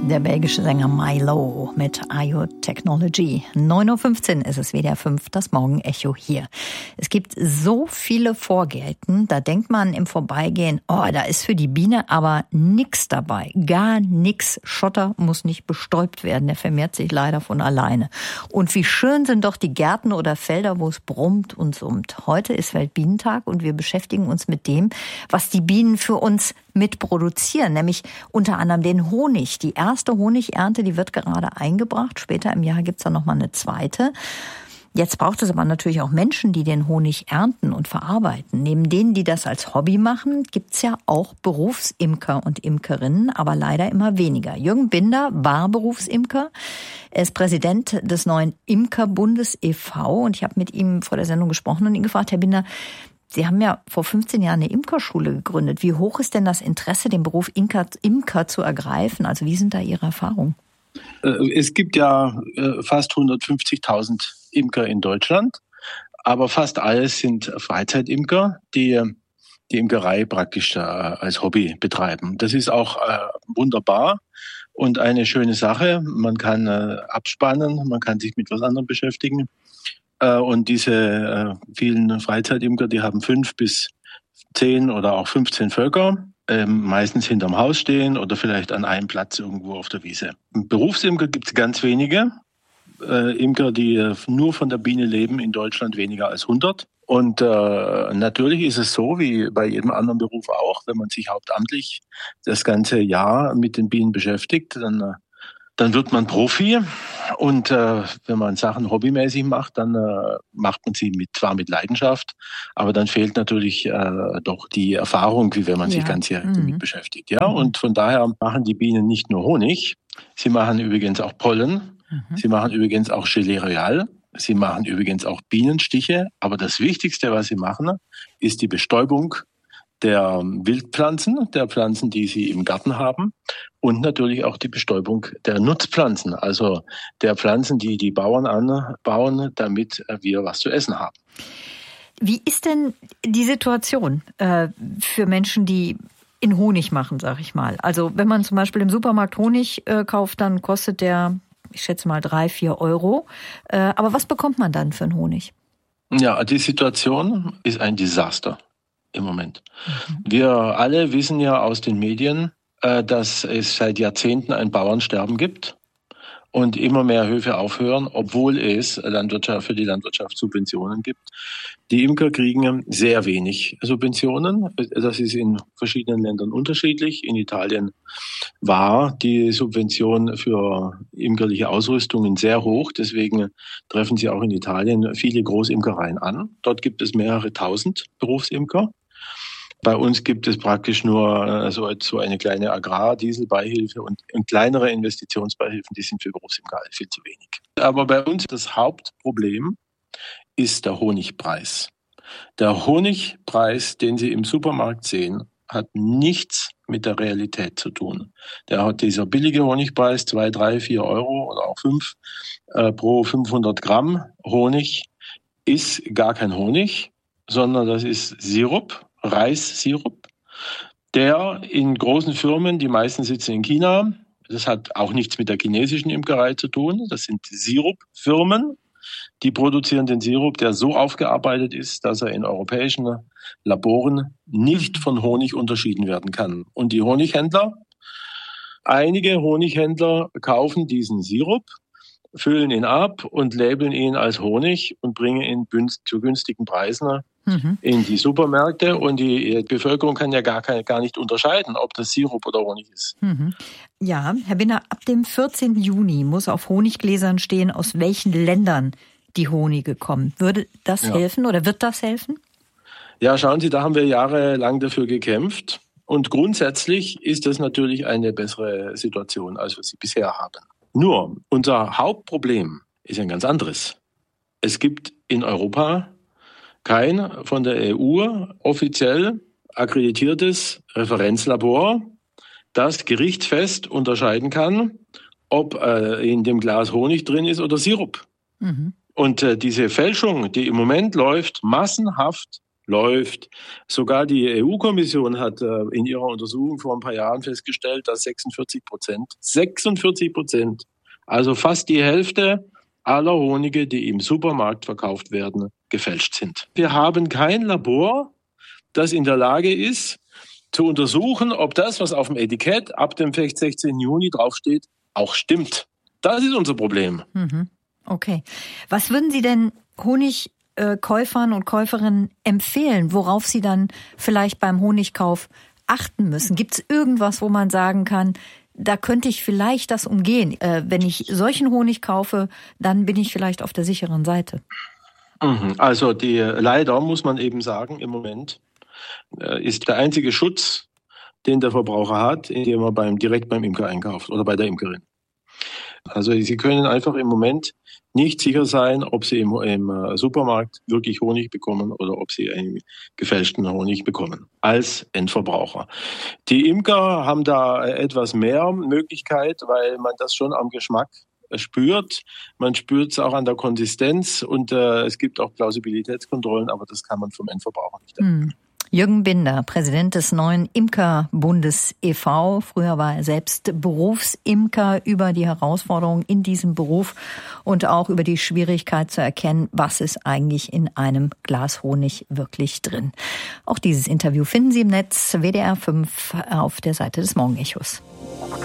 Der belgische Sänger Milo mit IO Technology. 9.15 Uhr ist es WDR 5, das Morgenecho hier. Es gibt so viele Vorgärten, da denkt man im Vorbeigehen, oh, da ist für die Biene aber nix dabei. Gar nix. Schotter muss nicht bestäubt werden, der vermehrt sich leider von alleine. Und wie schön sind doch die Gärten oder Felder, wo es brummt und summt. Heute ist Weltbienentag und wir beschäftigen uns mit dem, was die Bienen für uns mitproduzieren, nämlich unter anderem den Honig. Die erste Honigernte, die wird gerade eingebracht. Später im Jahr gibt's dann nochmal eine zweite. Jetzt braucht es aber natürlich auch Menschen, die den Honig ernten und verarbeiten. Neben denen, die das als Hobby machen, gibt's ja auch Berufsimker und Imkerinnen, aber leider immer weniger. Jürgen Binder war Berufsimker. Er ist Präsident des neuen Imkerbundes e.V. und ich habe mit ihm vor der Sendung gesprochen und ihn gefragt, Herr Binder, Sie haben ja vor 15 Jahren eine Imkerschule gegründet. Wie hoch ist denn das Interesse, den Beruf Imker zu ergreifen? Also wie sind da Ihre Erfahrungen? Es gibt ja fast 150.000 Imker in Deutschland, aber fast alles sind Freizeitimker, die die Imkerei praktisch als Hobby betreiben. Das ist auch wunderbar und eine schöne Sache. Man kann abspannen, man kann sich mit was anderem beschäftigen. Und diese vielen Freizeitimker, die haben 5 bis 10 oder auch 15 Völker, meistens hinterm Haus stehen oder vielleicht an einem Platz irgendwo auf der Wiese. Berufsimker gibt es ganz wenige. Imker, die nur von der Biene leben, in Deutschland weniger als 100. Und natürlich ist es so, wie bei jedem anderen Beruf auch, wenn man sich hauptamtlich das ganze Jahr mit den Bienen beschäftigt, dann wird man Profi und wenn man Sachen hobbymäßig macht, dann macht man sie zwar mit Leidenschaft, aber dann fehlt natürlich doch die Erfahrung, wie wenn man sich ganz hier damit beschäftigt. Ja, und von daher machen die Bienen nicht nur Honig, sie machen übrigens auch Pollen, sie machen übrigens auch Gelée Royale, sie machen übrigens auch Bienenstiche, aber das Wichtigste, was sie machen, ist die Bestäubung der Wildpflanzen, der Pflanzen, die sie im Garten haben und natürlich auch die Bestäubung der Nutzpflanzen, also der Pflanzen, die die Bauern anbauen, damit wir was zu essen haben. Wie ist denn die Situation für Menschen, die in Honig machen, sag ich mal? Also wenn man zum Beispiel im Supermarkt Honig kauft, dann kostet der, ich schätze mal 3-4 Euro. Aber was bekommt man dann für einen Honig? Ja, die Situation ist ein Desaster im Moment. Wir alle wissen ja aus den Medien, dass es seit Jahrzehnten ein Bauernsterben gibt und immer mehr Höfe aufhören, obwohl es für die Landwirtschaft Subventionen gibt. Die Imker kriegen sehr wenig Subventionen. Das ist in verschiedenen Ländern unterschiedlich. In Italien war die Subvention für imkerliche Ausrüstungen sehr hoch. Deswegen treffen sie auch in Italien viele Großimkereien an. Dort gibt es mehrere tausend Berufsimker. Bei uns gibt es praktisch nur so eine kleine Agrardieselbeihilfe und kleinere Investitionsbeihilfen, die sind für Berufsimker viel zu wenig. Aber bei uns das Hauptproblem ist der Honigpreis. Der Honigpreis, den Sie im Supermarkt sehen, hat nichts mit der Realität zu tun. Dieser billige Honigpreis, 2, 3, 4 Euro oder auch 5 pro 500 Gramm Honig, ist gar kein Honig, sondern das ist Sirup, Reissirup, der in großen Firmen, die meisten sitzen in China, das hat auch nichts mit der chinesischen Imkerei zu tun, das sind Sirupfirmen, die produzieren den Sirup, der so aufgearbeitet ist, dass er in europäischen Laboren nicht von Honig unterschieden werden kann. Und die Honighändler, einige Honighändler kaufen diesen Sirup, füllen ihn ab und labeln ihn als Honig und bringen ihn zu günstigen Preisen in die Supermärkte. Und die Bevölkerung kann ja gar nicht unterscheiden, ob das Sirup oder Honig ist. Ja, Herr Binder, ab dem 14. Juni muss auf Honiggläsern stehen, aus welchen Ländern die Honige kommen. Würde das helfen oder wird das helfen? Ja, schauen Sie, da haben wir jahrelang dafür gekämpft. Und grundsätzlich ist das natürlich eine bessere Situation, als wir sie bisher haben. Nur, unser Hauptproblem ist ein ganz anderes. Es gibt in Europa kein von der EU offiziell akkreditiertes Referenzlabor, das gerichtsfest unterscheiden kann, ob in dem Glas Honig drin ist oder Sirup. Und diese Fälschung, die im Moment läuft, massenhaft läuft. Sogar die EU-Kommission hat in ihrer Untersuchung vor ein paar Jahren festgestellt, dass 46%, also fast die Hälfte aller Honige, die im Supermarkt verkauft werden, gefälscht sind. Wir haben kein Labor, das in der Lage ist, zu untersuchen, ob das, was auf dem Etikett ab dem 16. Juni draufsteht, auch stimmt. Das ist unser Problem. Okay. Was würden Sie denn Honigkäufern und Käuferinnen empfehlen, worauf sie dann vielleicht beim Honigkauf achten müssen? Gibt es irgendwas, wo man sagen kann, da könnte ich vielleicht das umgehen? Wenn ich solchen Honig kaufe, dann bin ich vielleicht auf der sicheren Seite. Also leider muss man eben sagen, im Moment ist der einzige Schutz, den der Verbraucher hat, indem er direkt beim Imker einkauft oder bei der Imkerin. Also Sie können einfach im Moment nicht sicher sein, ob Sie im Supermarkt wirklich Honig bekommen oder ob Sie einen gefälschten Honig bekommen als Endverbraucher. Die Imker haben da etwas mehr Möglichkeit, weil man das schon am Geschmack spürt. Man spürt es auch an der Konsistenz und es gibt auch Plausibilitätskontrollen, aber das kann man vom Endverbraucher nicht erwarten. Jürgen Binder, Präsident des neuen Imkerbundes e.V. Früher war er selbst Berufsimker, über die Herausforderungen in diesem Beruf und auch über die Schwierigkeit zu erkennen, was ist eigentlich in einem Glas Honig wirklich drin. Auch dieses Interview finden Sie im Netz WDR 5 auf der Seite des Morgenechos.